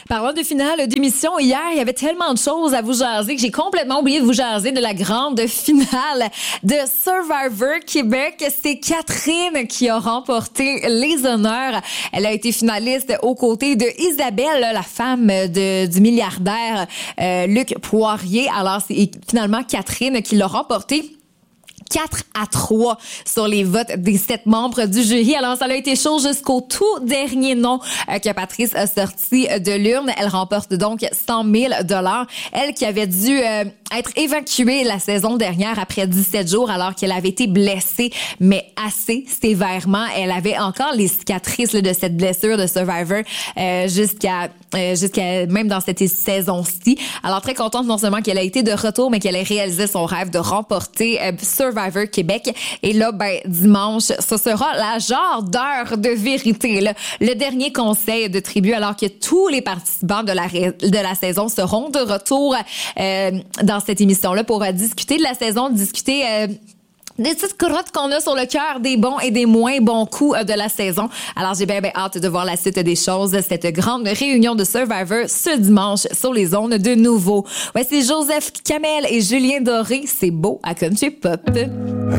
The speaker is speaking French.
Parlant de finale d'émission, hier, il y avait tellement de choses à vous jaser que j'ai complètement oublié de vous jaser de la grande finale de Survivor Québec. C'est Catherine qui a remporté les honneurs. Elle a été finaliste aux côtés de Isabelle, la femme du milliardaire Luc Poirier. Alors, c'est finalement Catherine qui l'a remporté. 4-3 sur les votes des 7 membres du jury. Alors, ça a été chaud jusqu'au tout dernier nom que Patrice a sorti de l'urne. Elle remporte donc 100 000 $. Elle qui avait dû être évacuée la saison dernière après 17 jours alors qu'elle avait été blessée, mais assez sévèrement. Elle avait encore les cicatrices de cette blessure de Survivor jusqu'à même dans cette saison-ci. Alors, très contente non seulement qu'elle a été de retour, mais qu'elle ait réalisé son rêve de remporter Survivor Québec. Et là, dimanche, ce sera la genre d'heure de vérité. Là. Le dernier conseil de tribu, alors que tous les participants de la saison seront de retour dans cette émission-là pour discuter de la saison, discuter des petites crottes qu'on a sur le cœur, des bons et des moins bons coups de la saison. Alors, j'ai bien hâte de voir la suite des choses, cette grande réunion de Survivor ce dimanche sur les ondes de Nouveau. Voici Joseph Kamel et Julien Doré. C'est beau à Country Pop.